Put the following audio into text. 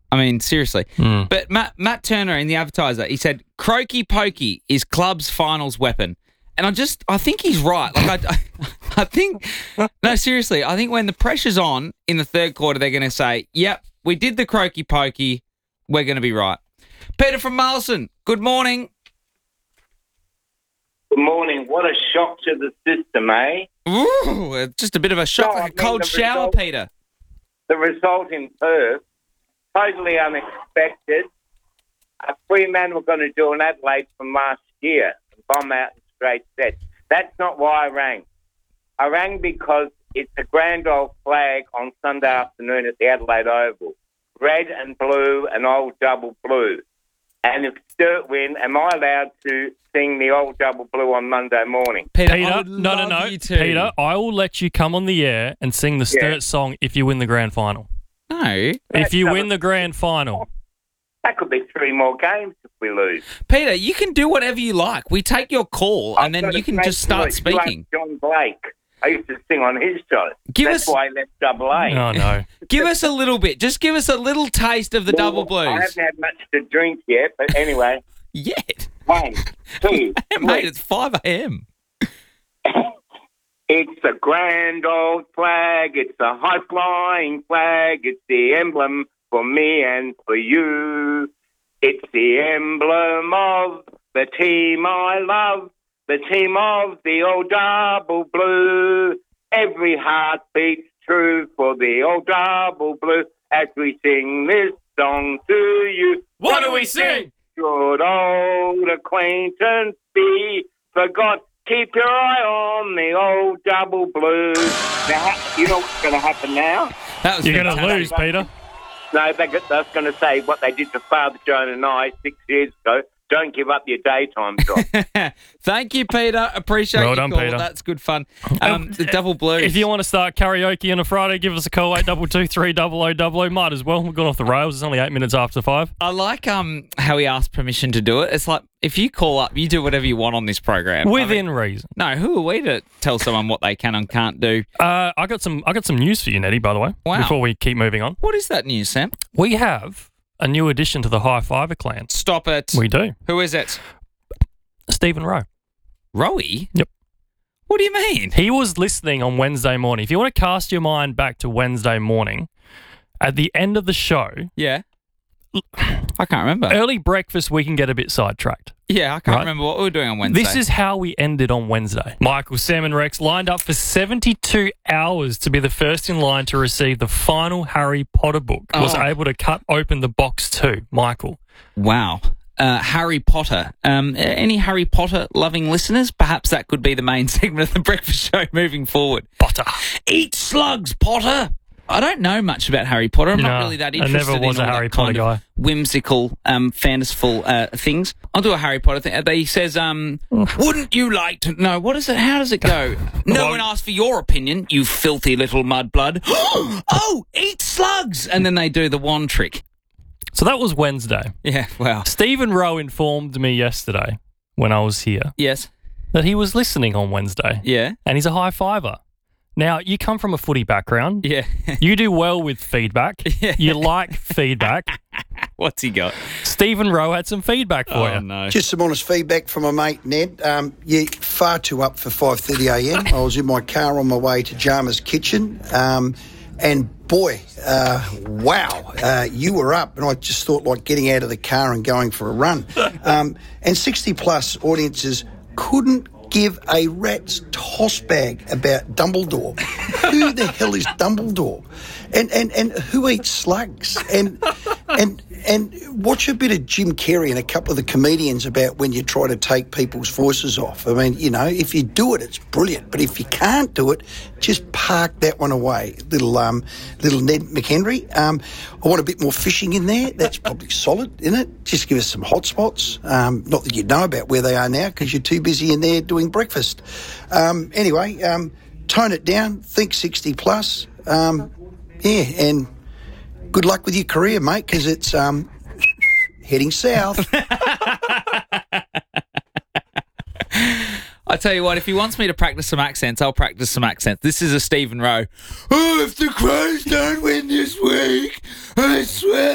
I mean, seriously. But Matt Turner in The Advertiser, he said, "Croaky pokey is club's finals weapon." And I think he's right. Like I think, no, seriously, I think when the pressure's on in the third quarter, they're going to say, "Yep, we did the croaky pokey. We're going to be right." Peter from Marlson, good morning. Good morning. What a shock to the system, eh? Ooh, just a bit of a shock, like a cold shower, Peter. The result in Perth, totally unexpected. Fremantle were going to do an Adelaide from last year and bomb out in straight sets. That's not why I rang. I rang because it's a grand old flag on Sunday afternoon at the Adelaide Oval. Red and blue and old double blue. And if Sturt win, am I allowed to sing the old double blue on Monday morning? Peter, no. Peter, I will let you come on the air and sing the Sturt song if you win the grand final. No. If you win the grand final. That could be 3 more games if we lose. Peter, you can do whatever you like. We take your call and then you can just start speaking. Like John Blake. I used to sing on his show. That's why I left Double A. Oh, no. Give us a little bit. Just give us a little taste of the double blues. I haven't had much to drink yet, but anyway. Yet? 1, 2, 3. Mate, it's 5 a.m. It's a grand old flag. It's a high-flying flag. It's the emblem for me and for you. It's the emblem of the team I love. The team of the old double blue. Every heart beats true for the old double blue as we sing this song to you. What do we sing? Should old acquaintance be forgot? Keep your eye on the old double blue. Now, you know what's going to happen now? You're going to lose, Peter. No, that's going to say what they did to Father Joan and I 6 years ago. Don't give up your daytime job. Thank you, Peter. Appreciate well your done, call. Peter. That's good fun. The double blues. If you want to start karaoke on a Friday, give us a call, 822 Might as well. We've gone off the rails. It's only 8 minutes after 5. I like how he asked permission to do it. It's like, if you call up, you do whatever you want on this program. Within reason. No, who are we to tell someone what they can and can't do? I got some news for you, Nettie, by the way, before we keep moving on. What is that news, Sam? We have a new addition to the High Fiver clan. Stop it. We do. Who is it? Stephen Rowe. Rowie? Yep. What do you mean? He was listening on Wednesday morning. If you want to cast your mind back to Wednesday morning, at the end of the show... Yeah. I can't remember. Early breakfast, we can get a bit sidetracked. Yeah, I can't remember what we were doing on Wednesday. This is how we ended on Wednesday. Michael, Sam and Rex lined up for 72 hours to be the first in line to receive the final Harry Potter book. Was able to cut open the box too. Michael. Wow. Harry Potter. Any Harry Potter loving listeners? Perhaps that could be the main segment of the breakfast show moving forward. Potter. Eat slugs, Potter. I don't know much about Harry Potter. I'm not really that interested I never was in a all Harry that kind Potter guy. of whimsical, fanciful things. I'll do a Harry Potter thing. He says, wouldn't you like to know? What is it? How does it go? No one asked for your opinion, you filthy little mudblood. Oh, eat slugs! And then they do the wand trick. So that was Wednesday. Yeah, wow. Stephen Rowe informed me yesterday when I was here. Yes. That he was listening on Wednesday. Yeah. And he's a high fiver. Now, you come from a footy background. Yeah. You do well with feedback. Yeah. You like feedback. What's he got? Stephen Rowe had some feedback for you. No. Just some honest feedback from my mate, Ned. You're far too up for 5:30am. I was in my car on my way to Jama's kitchen. And boy, wow, you were up. And I just thought like getting out of the car and going for a run. And 60-plus audiences couldn't give a rat's toss bag about Dumbledore. Who the hell is Dumbledore? And who eats slugs? And watch a bit of Jim Carrey and a couple of the comedians about when you try to take people's voices off. I mean, you know, if you do it, it's brilliant. But if you can't do it, just park that one away. Little Ned McHenry. I want a bit more fishing in there. That's probably solid, isn't it? Just give us some hot spots. Not that you know about where they are now because you're too busy in there doing breakfast. Anyway, tone it down. Think 60+. Yeah, and good luck with your career, mate, because it's heading south. I tell you what, if he wants me to practice some accents, I'll practice some accents. This is a Stephen Rowe. Oh, if the Crows don't win this week, I swear